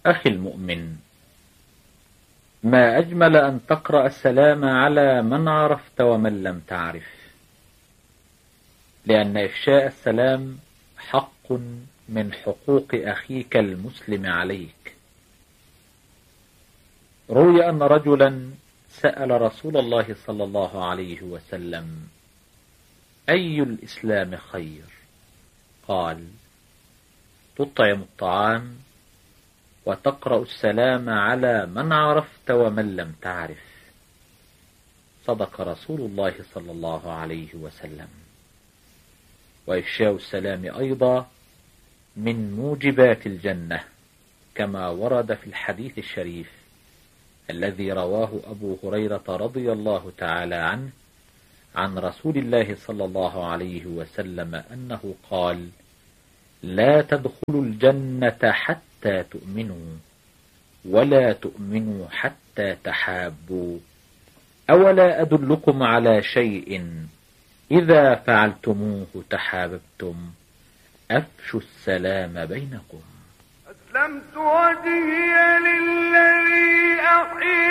أخي المؤمن، ما أجمل أن تقرأ السلام على من عرفت ومن لم تعرف، لأن إفشاء السلام حق من حقوق أخيك المسلم عليك. روي أن رجلا سأل رسول الله صلى الله عليه وسلم: أي الإسلام خير؟ قال: تطعم الطعام وتقرأ السلام على من عرفت ومن لم تعرف. صدق رسول الله صلى الله عليه وسلم. وإفشاء السلام أيضا من موجبات الجنة، كما ورد في الحديث الشريف الذي رواه أبو هريرة رضي الله تعالى عنه عن رسول الله صلى الله عليه وسلم أنه قال: لا تدخلوا الجنة حتى تؤمنوا، ولا تؤمنوا حتى تحابوا، أولا أدلكم على شيء إذا فعلتموه تحاببتم؟ أفشوا السلام بينكم. أسلمت وجهي للذي أحيي